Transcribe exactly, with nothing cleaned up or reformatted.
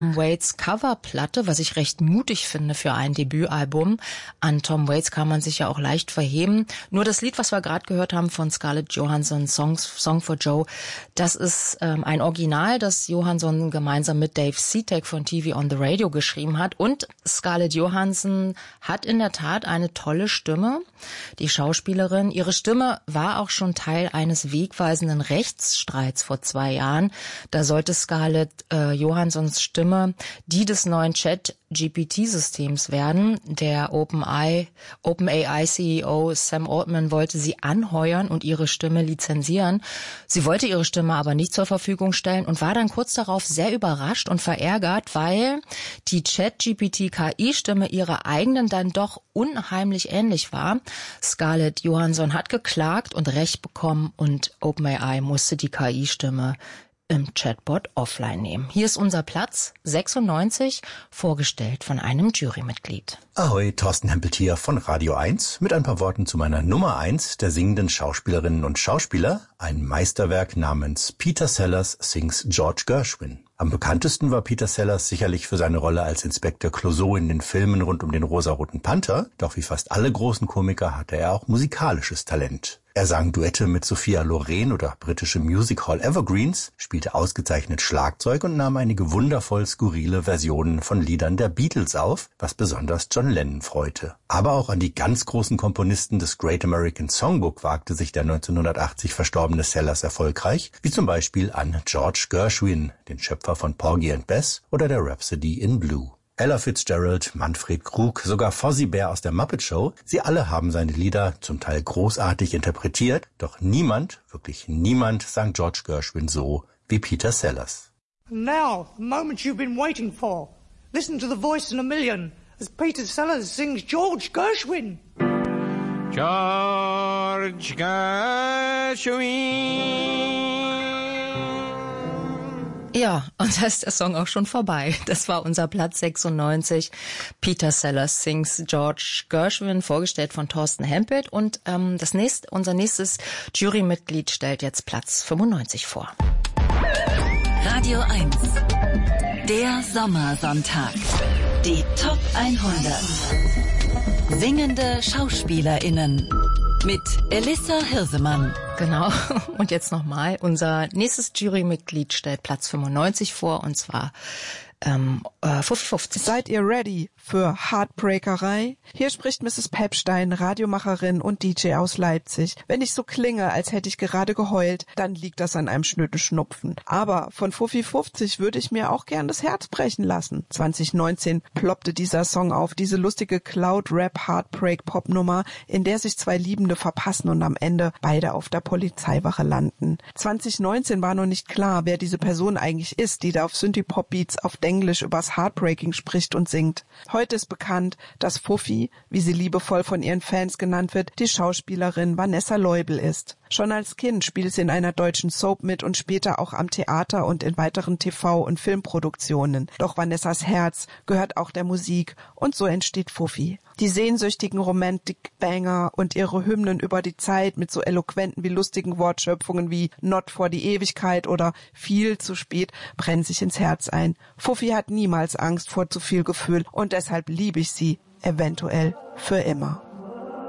Waits Coverplatte, was ich recht mutig finde für ein Debütalbum. An Tom Waits kann man sich ja auch leicht verheben. Nur das Lied, was wir gerade gehört haben von Scarlett Johansson, Songs, Song for Joe, das ist ähm, ein Original, das Johansson gemeinsam mit Dave Seatek von T V on the Radio geschrieben hat. Und Scarlett Johansson hat in der Tat eine tolle Stimme, die Schauspielerin. Ihre Stimme war auch schon Teil eines wegweisenden Rechtsstreits vor zwei Jahren. Da sollte Scarlett äh, Johanssons Stimme die des neuen Chat-G P T-Systems werden. Der OpenAI, OpenAI-C E O Sam Altman wollte sie anheuern und ihre Stimme lizenzieren. Sie wollte ihre Stimme aber nicht zur Verfügung stellen und war dann kurz darauf sehr überrascht und verärgert, weil die Chat-G P T-K I-Stimme ihrer eigenen dann doch unheimlich ähnlich war. Scarlett Johansson hat geklagt und Recht bekommen und OpenAI musste die K I-Stimme im Chatbot offline nehmen. Hier ist unser Platz sechsundneunzig, vorgestellt von einem Jurymitglied. Ahoi, Thorsten Hempelt hier von Radio eins mit ein paar Worten zu meiner Nummer eins der singenden Schauspielerinnen und Schauspieler, ein Meisterwerk namens Peter Sellers Sings George Gershwin. Am bekanntesten war Peter Sellers sicherlich für seine Rolle als Inspektor Clouseau in den Filmen rund um den rosaroten Panther, doch wie fast alle großen Komiker hatte er auch musikalisches Talent. Er sang Duette mit Sophia Loren oder britische Music Hall Evergreens, spielte ausgezeichnet Schlagzeug und nahm einige wundervoll skurrile Versionen von Liedern der Beatles auf, was besonders John Lennon freute. Aber auch an die ganz großen Komponisten des Great American Songbook wagte sich der neunzehnhundertachtzig verstorbene Sellers erfolgreich, wie zum Beispiel an George Gershwin, den Schöpfer von Porgy and Bess oder der Rhapsody in Blue. Ella Fitzgerald, Manfred Krug, sogar Fozzie Bear aus der Muppet Show, sie alle haben seine Lieder zum Teil großartig interpretiert, doch niemand, wirklich niemand sang George Gershwin so wie Peter Sellers. Now, the moment you've been waiting for. Listen to the voice in a million as Peter Sellers sings George Gershwin. George Gershwin. Ja, und da ist der Song auch schon vorbei. Das war unser Platz sechsundneunzig. Peter Sellers Sings George Gershwin, vorgestellt von Thorsten Hempelt. Und ähm, das nächste, unser nächstes Jurymitglied stellt jetzt Platz fünfundneunzig vor. Radio eins, der Sommersonntag. Die Top hundert. Singende SchauspielerInnen. Mit Elissa Hirsemann. Genau. Und jetzt nochmal. Unser nächstes Jurymitglied stellt Platz fünfundneunzig vor, und zwar ähm, äh, fünfzig fünfzig. Seid ihr ready für Heartbreakerei? Hier spricht Misses Pepstein, Radiomacherin und D J aus Leipzig. Wenn ich so klinge, als hätte ich gerade geheult, dann liegt das an einem schnöden Schnupfen. Aber von fünfzig fünfzig würde ich mir auch gern das Herz brechen lassen. zwanzig neunzehn ploppte dieser Song auf, diese lustige Cloud-Rap-Heartbreak-Pop-Nummer, in der sich zwei Liebende verpassen und am Ende beide auf der Polizeiwache landen. zwanzig neunzehn war noch nicht klar, wer diese Person eigentlich ist, die da auf Synthie-Pop-Beats auf Englisch übers Heartbreaking spricht und singt. Heute ist bekannt, dass Fuffi, wie sie liebevoll von ihren Fans genannt wird, die Schauspielerin Vanessa Leubel ist. Schon als Kind spielt sie in einer deutschen Soap mit und später auch am Theater und in weiteren T V- und Filmproduktionen. Doch Vanessas Herz gehört auch der Musik und so entsteht Fuffi. Die sehnsüchtigen Romantic-Banger und ihre Hymnen über die Zeit mit so eloquenten wie lustigen Wortschöpfungen wie Not for die Ewigkeit oder viel zu spät brennen sich ins Herz ein. Fuffi hat niemals Angst vor zu viel Gefühl und deshalb liebe ich sie, eventuell für immer.